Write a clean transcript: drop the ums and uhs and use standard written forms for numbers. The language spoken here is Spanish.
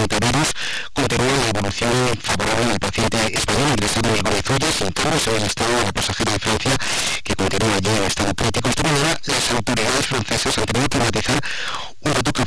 coronavirus continúa la evolución favorable del paciente español ingresado en el Guadalquivir, centrándose en el estado de la pasajera de Francia, que continúa ya en estado crítico. Esta mañana las autoridades francesas han tenido que matizar un dato que